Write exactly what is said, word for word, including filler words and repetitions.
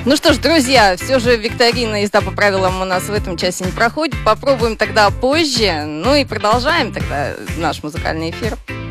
Ну что ж, друзья, все же викторина «Езда по правилам» у нас в этом часе не проходит. Попробуем тогда позже. Ну и продолжаем тогда наш музыкальный эфир.